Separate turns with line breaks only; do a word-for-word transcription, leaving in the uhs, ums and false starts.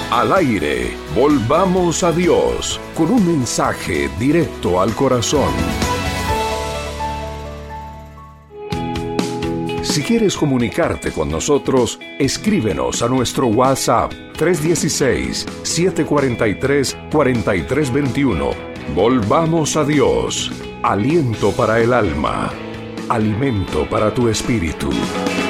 Al aire, volvamos a Dios, con un mensaje directo al corazón. Si quieres comunicarte con nosotros, escríbenos a nuestro WhatsApp tres uno seis, siete cuatro tres, cuatro tres dos uno. Volvamos a Dios, aliento para el alma, alimento para tu espíritu.